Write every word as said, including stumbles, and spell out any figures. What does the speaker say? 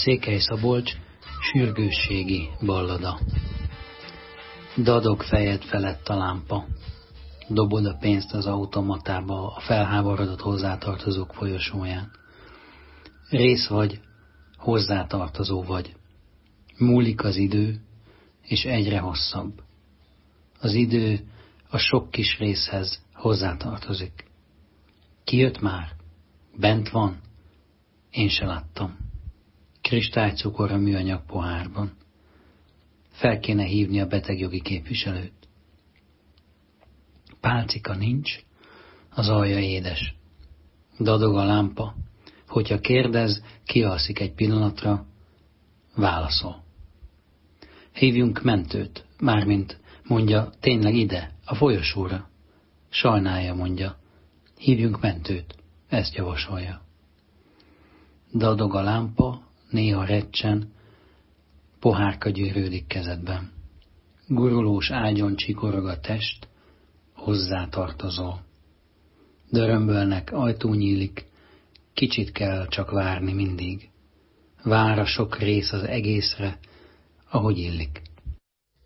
Székely Szabolcs sürgősségi ballada. Dadog fejed felett a lámpa, dobod a pénzt az automatába a felháborodott hozzátartozók folyosóján. Rész vagy, hozzátartozó vagy. Múlik az idő, és egyre hosszabb. Az idő a sok kis részhez hozzátartozik. Ki jött már? Bent van? Én se láttam. Kristálycukor a műanyag pohárban. Fel kéne hívni a betegjogi képviselőt. Pálcika nincs, az alja édes. Dadog a lámpa, hogyha kérdez, kialszik egy pillanatra, válaszol. Hívjunk mentőt, mármint mondja, tényleg ide, a folyosóra. Sajnálja, mondja, hívjunk mentőt, ezt javasolja. Dadog a lámpa, néha recsen, pohárka gyűrődik kezedben. Gurulós ágyon csikorog a test, hozzátartozol. Dörömbölnek, ajtó nyílik, kicsit kell csak várni mindig. Vár a sok rész az egészre, ahogy illik.